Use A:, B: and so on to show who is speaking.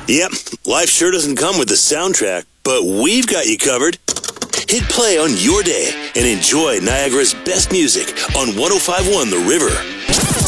A: Yep, life sure doesn't come with the soundtrack, but we've got you covered. Hit play on your day and enjoy Niagara's best music on 105.1 The River.